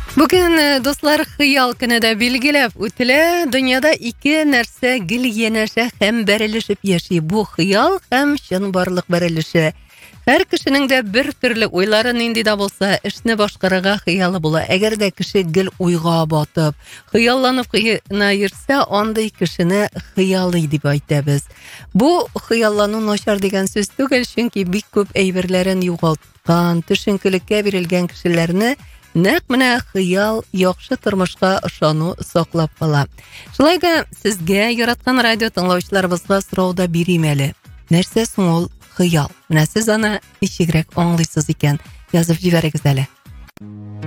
Бүген достлар хыял көне билгеләп үтелә. Дөньяда ике нәрсә гел янәшә һәм бәрелешеп яши. Бу хыял һәм чынбарлык бәрелеше. Һәр кешенең дә бер төрле уйлары нинди дә булса, эшне башкарырга хыялы була. Әгәр дә кеше гел уйга батып, хыялланып кына йөрсә, андый кешене хыялый дип әйтәбез. Бу хыяллану начар дигән сүз түгел, чөнки бик күп әйберләрен югалткан, төшенкелеккә бирелгән кешеләрне нәкъ менә хыял яхшы тормышка ышану саклап кала. Шулай да сезгә яраткан радио тыңлаучыларыбызга сорау да бирим әле. Нәрсә соң ул хыял? Менә сез аны ничегрәк аңлыйсыз икән? Язып җибәрегез әле.